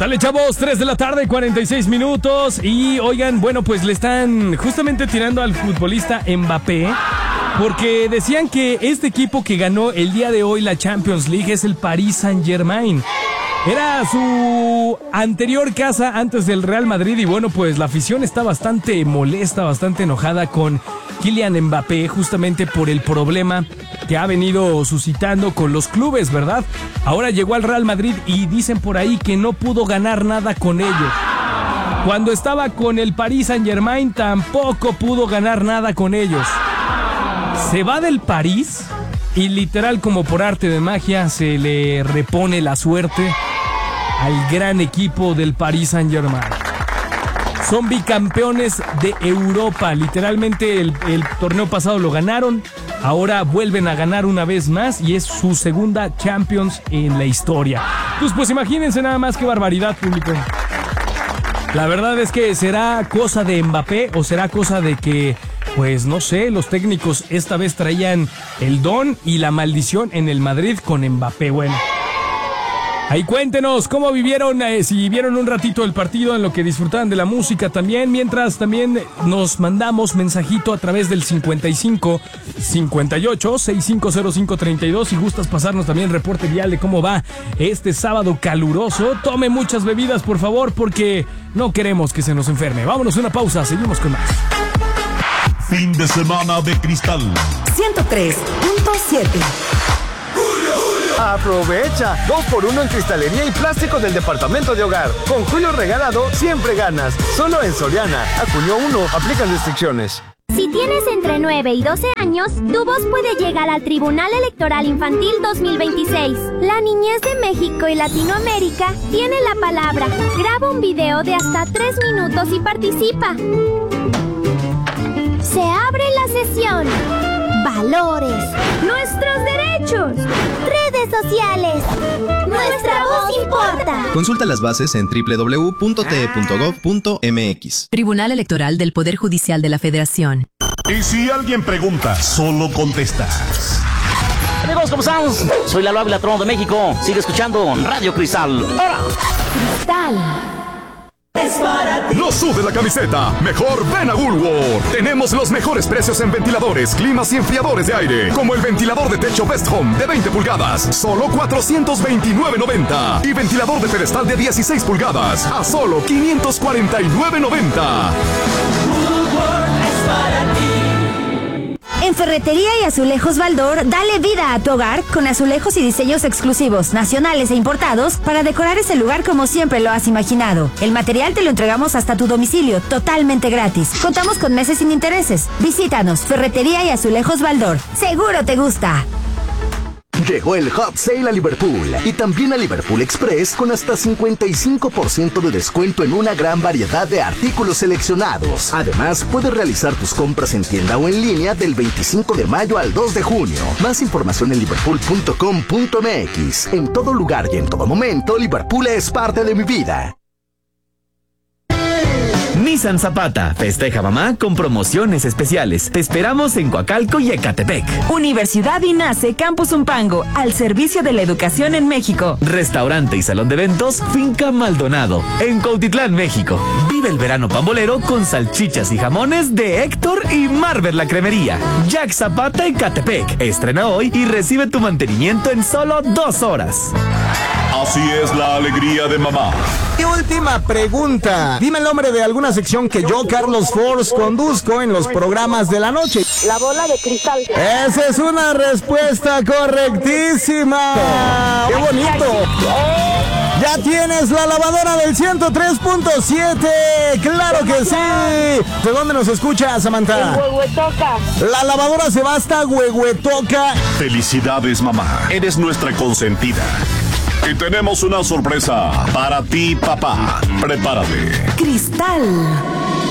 Sale, chavos, 3 de la tarde, 46 minutos. Y oigan, bueno, pues le están justamente tirando al futbolista Mbappé, porque decían que este equipo que ganó el día de hoy la Champions League es el Paris Saint-Germain. Era su anterior casa antes del Real Madrid y bueno, pues la afición está bastante molesta, bastante enojada con Kylian Mbappé, justamente por el problema que ha venido suscitando con los clubes, ¿verdad? Ahora llegó al Real Madrid y dicen por ahí que no pudo ganar nada con ellos. Cuando estaba con el Paris Saint-Germain tampoco pudo ganar nada con ellos. Se va del París y literal, como por arte de magia, se le repone la suerte al gran equipo del Paris Saint-Germain. Son bicampeones de Europa. Literalmente el torneo pasado lo ganaron. Ahora vuelven a ganar una vez más y es su segunda Champions en la historia. Entonces, pues imagínense nada más qué barbaridad, público. La verdad es que será cosa de Mbappé o será cosa de que, pues no sé, los técnicos esta vez traían el don y la maldición en el Madrid con Mbappé. Bueno, ahí cuéntenos cómo vivieron, si vieron un ratito el partido, en lo que disfrutaban de la música también, mientras también nos mandamos mensajito a través del 55 58 6505 32. Si gustas pasarnos también reporte vial de cómo va este sábado caluroso. Tome muchas bebidas, por favor, porque no queremos que se nos enferme. Vámonos a una pausa, seguimos con más. Fin de semana de Cristal 103.7. Aprovecha 2x1 en cristalería y plástico del departamento de hogar. Con Julio regalado siempre ganas. Solo en Soriana. A junio 1 aplican restricciones. Si tienes entre 9 y 12 años, tu voz puede llegar al Tribunal Electoral Infantil 2026. La niñez de México y Latinoamérica tiene la palabra. Graba un video de hasta 3 minutos y participa. Se abre la sesión. Valores. Nuestros derechos. Redes sociales. Nuestra voz importa. Consulta las bases en www.te.gov.mx. Tribunal Electoral del Poder Judicial de la Federación. Y si alguien pregunta, solo contestas. Amigos, ¿cómo están? Soy Lalo Ávila, Trono de México. Sigue escuchando Radio Cristal. ¡Ahora! Cristal. No sude la camiseta, mejor ven a Woolworth. Tenemos los mejores precios en ventiladores, climas y enfriadores de aire, como el ventilador de techo Best Home de 20 pulgadas, solo $429.90, y ventilador de pedestal de 16 pulgadas a solo $549.90. En Ferretería y Azulejos Baldor, dale vida a tu hogar con azulejos y diseños exclusivos, nacionales e importados, para decorar ese lugar como siempre lo has imaginado. El material te lo entregamos hasta tu domicilio, totalmente gratis. Contamos con meses sin intereses. Visítanos, Ferretería y Azulejos Baldor. Seguro te gusta. Llegó el Hot Sale a Liverpool y también a Liverpool Express con hasta 55% de descuento en una gran variedad de artículos seleccionados. Además, puedes realizar tus compras en tienda o en línea del 25 de mayo al 2 de junio. Más información en liverpool.com.mx. En todo lugar y en todo momento, Liverpool es parte de mi vida. Nissan Zapata festeja mamá con promociones especiales. Te esperamos en Coacalco y Ecatepec. Universidad INACE Campus Umpango, al servicio de la educación en México. Restaurante y salón de eventos Finca Maldonado, en Cuautitlán, México. Vive el verano pambolero con salchichas y jamones de Héctor y Marvel la Cremería. Jack Zapata Ecatepec. Estrena hoy y recibe tu mantenimiento en solo 2 horas. Así es la alegría de mamá. Y última pregunta. Dime el nombre de alguna sección que yo, Carlos Force, conduzco en los programas de la noche. La bola de cristal. Esa es una respuesta correctísima. ¡Qué bonito! Ya tienes la lavadora del 103.7. ¡Claro que sí! ¿De dónde nos escucha, Samantha? En Huehuetoca. La lavadora se va hasta Huehuetoca. Felicidades, mamá. Eres nuestra consentida. Y tenemos una sorpresa para ti, papá. Prepárate. Cristal.